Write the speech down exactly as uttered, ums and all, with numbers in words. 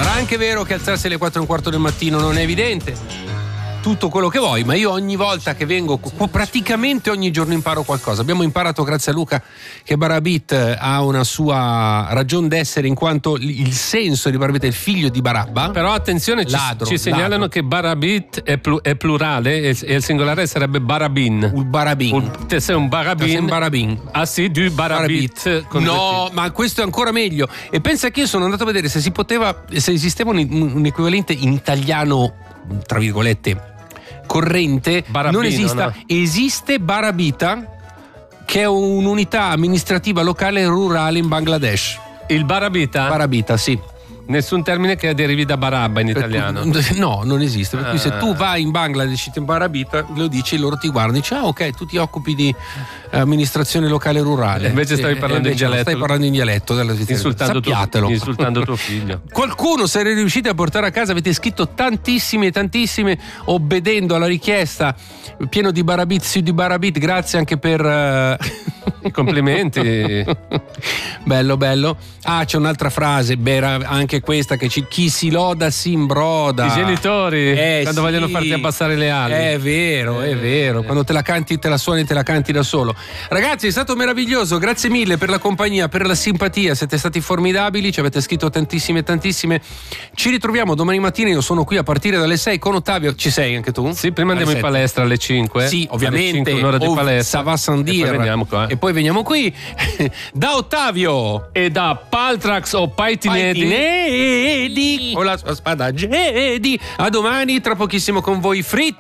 Sarà anche vero che alzarsi alle quattro e un quarto del mattino non è evidente. Tutto quello che vuoi, ma io ogni volta che vengo, praticamente ogni giorno imparo qualcosa. Abbiamo imparato grazie a Luca che Barabit ha una sua ragion d'essere, in quanto il senso di Barabit è il figlio di Barabba. Però attenzione, ladro, ci, ci segnalano ladro. che Barabit è, plu, è plurale e, e il singolare sarebbe Barabin. Un Barabin. Un, te sei un Barabin. Sei un Barabin. Ah sì, du Barabit. Barabit. No, ma questo è ancora meglio. E pensa che io sono andato a vedere se si poteva, se esisteva un, un equivalente in italiano, tra virgolette, corrente. Barabino, non esista. No? Esiste Barabita, che è un'unità amministrativa locale rurale in Bangladesh. Il Barabita? Barabita, sì. Nessun termine che derivi da Barabba in italiano. No, non esiste. Per cui ah. se tu vai in Bangladesh in Barabita, lo dici, loro ti guardano e dici: ah, ok, tu ti occupi di amministrazione locale rurale. E invece stavi parlando invece in dialetto. Stai parlando in dialetto della insultando Sappiatelo. tuo, insultando tuo figlio. Qualcuno sarete riusciti a portare a casa, avete scritto tantissime e tantissime, obbedendo alla richiesta, pieno di Barabit su di Barabit. Grazie anche per uh... i complimenti. Bello, bello. Ah, c'è un'altra frase, beh, anche questa, che ci, chi si loda si imbroda. I genitori eh, quando sì. vogliono farti abbassare le ali. È vero, è vero. Quando te la canti, te la suoni, te la canti da solo. Ragazzi, è stato meraviglioso. Grazie mille per la compagnia, per la simpatia. Siete stati formidabili. Ci avete scritto tantissime, tantissime. Ci ritroviamo domani mattina. Io sono qui a partire dalle sei con Ottavio. Ci sei anche tu? Sì, prima andiamo in palestra alle cinque. Sì, ovviamente. Alle cinque, un'ora di Oh, palestra. Ça va sans dire. E poi veniamo qua. E poi veniamo qui da Ottavio e da Paltrax o Paitinedi. Paitinedi con la sua spada Jedi. A domani, tra pochissimo con voi Fritz.